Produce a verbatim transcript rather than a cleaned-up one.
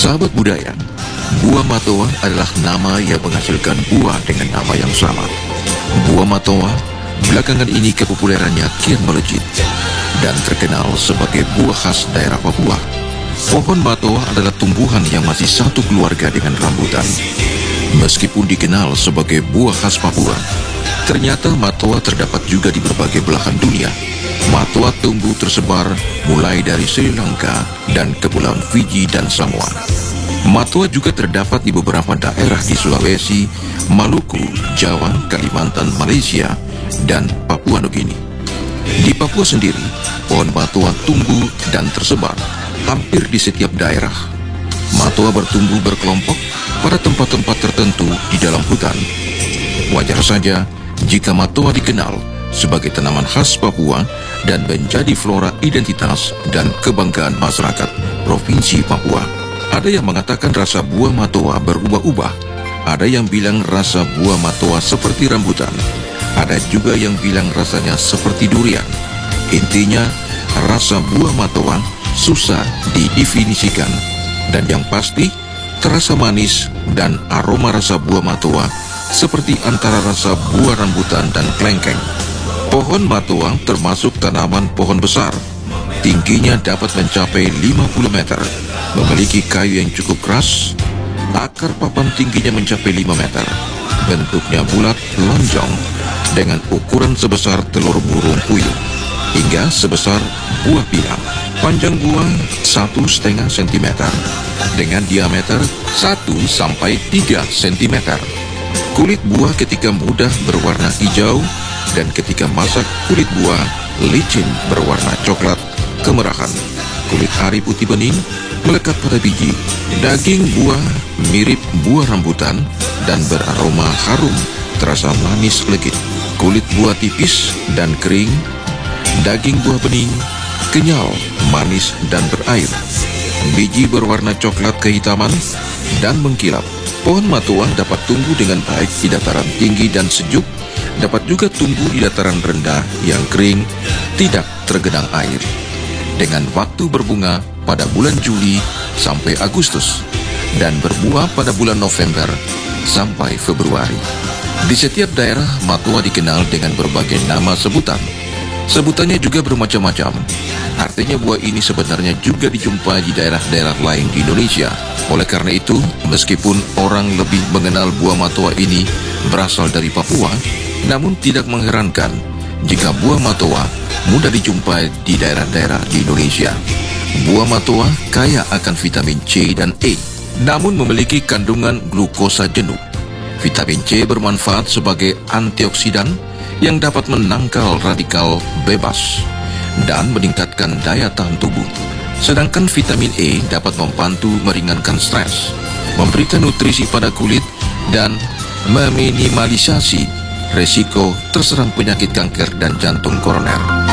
Sahabat budaya, buah matoa adalah nama yang menghasilkan buah dengan nama yang sama. Buah matoa belakangan ini kepopulerannya kian melejit dan terkenal sebagai buah khas daerah Papua. Pohon matoa adalah tumbuhan yang masih satu keluarga dengan rambutan. Meskipun dikenal sebagai buah khas Papua, ternyata matoa terdapat juga di berbagai belahan dunia. Matoa tumbuh tersebar mulai dari Sri Lanka dan Kepulauan Fiji dan Samoa. Matoa juga terdapat di beberapa daerah di Sulawesi, Maluku, Jawa, Kalimantan, Malaysia, dan Papua Nugini. Di Papua sendiri, pohon matoa tumbuh dan tersebar hampir di setiap daerah. Matoa bertumbuh berkelompok pada tempat-tempat tertentu di dalam hutan. Wajar saja jika matoa dikenal sebagai tanaman khas Papua dan menjadi flora identitas dan kebanggaan masyarakat Provinsi Papua. Ada yang mengatakan rasa buah matoa berubah-ubah. Ada yang bilang rasa buah matoa seperti rambutan. Ada juga yang bilang rasanya seperti durian. Intinya, rasa buah matoa susah didefinisikan. Dan yang pasti, terasa manis dan aroma rasa buah matoa seperti antara rasa buah rambutan dan klengkeng. Pohon matoa termasuk tanaman pohon besar. Tingginya dapat mencapai lima puluh meter, memiliki kayu yang cukup keras, akar papan tingginya mencapai lima meter, bentuknya bulat lonjong, dengan ukuran sebesar telur burung puyuh, hingga sebesar buah pinang. Panjang buah satu setengah sentimeter, dengan diameter satu sampai tiga sentimeter. Kulit buah ketika muda berwarna hijau, dan ketika masak kulit buah licin berwarna coklat kemerahan. Kulit ari putih bening melekat pada biji. Daging buah mirip buah rambutan dan beraroma harum, terasa manis legit. Kulit buah tipis dan kering. Daging buah bening kenyal, manis dan berair. Biji berwarna coklat kehitaman dan mengkilap. Pohon matoa dapat tumbuh dengan baik di dataran tinggi dan sejuk, dapat juga tumbuh di dataran rendah yang kering, tidak tergenang air. Dengan waktu berbunga pada bulan Juli sampai Agustus dan berbuah pada bulan November sampai Februari. Di setiap daerah, matoa dikenal dengan berbagai nama sebutan. Sebutannya juga bermacam-macam. Artinya buah ini sebenarnya juga dijumpai di daerah-daerah lain di Indonesia. Oleh karena itu, meskipun orang lebih mengenal buah matoa ini berasal dari Papua, namun tidak mengherankan jika buah matoa mudah dijumpai di daerah-daerah di Indonesia. Buah matoa kaya akan vitamin C dan E, namun memiliki kandungan glukosa jenuh. Vitamin C bermanfaat sebagai antioksidan yang dapat menangkal radikal bebas dan meningkatkan daya tahan tubuh. Sedangkan vitamin E dapat membantu meringankan stres, memberikan nutrisi pada kulit, dan meminimalisasi resiko terserang penyakit kanker dan jantung koroner.